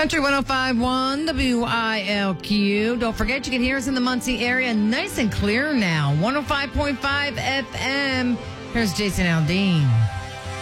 Country 105.1 WILQ. Don't forget, you can hear us in the Muncie area nice and clear now. 105.5 FM. Here's Jason Aldean.